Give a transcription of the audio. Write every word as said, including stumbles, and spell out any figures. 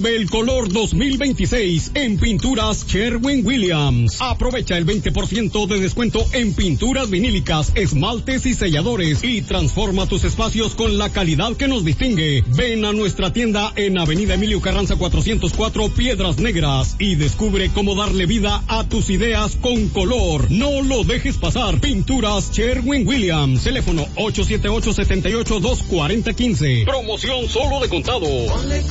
Vive el color dos mil veintiséis en Pinturas Sherwin-Williams. Aprovecha el veinte por ciento de descuento en pinturas vinílicas, esmaltes y selladores y transforma tus espacios con la calidad que nos distingue. Ven a nuestra tienda en Avenida Emilio Carranza cuatrocientos cuatro, Piedras Negras, y descubre cómo darle vida a tus ideas con color. No lo dejes pasar. Pinturas Sherwin-Williams. Teléfono ocho siete ocho, siete ocho dos, cuatro cero uno cinco. Promoción solo de contado. Ponle